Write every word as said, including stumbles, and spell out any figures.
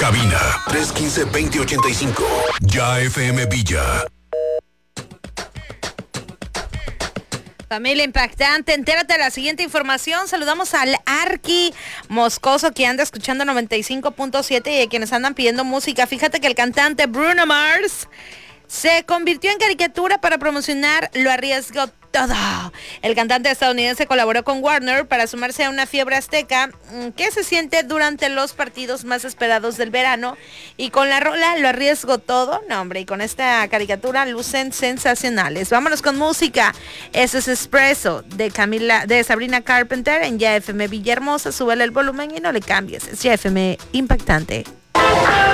Cabina tres uno cinco, dos cero ocho cinco. Ya F M Villa. Familia impactante, entérate de la siguiente información. Saludamos al Arqui Moscoso que anda escuchando noventa y cinco punto siete y a quienes andan pidiendo música. Fíjate que el cantante Bruno Mars se convirtió en caricatura para promocionar Lo Arriesgo Todo. El cantante estadounidense colaboró con Warner para sumarse a una fiebre azteca que se siente durante los partidos más esperados del verano, y con la rola Lo Arriesgo Todo, no hombre, y con esta caricatura lucen sensacionales. Vámonos con música. Eso es Espresso de Camila, de Sabrina Carpenter en Ya F M Villahermosa. Súbele el volumen y no le cambies. Es Ya F M impactante.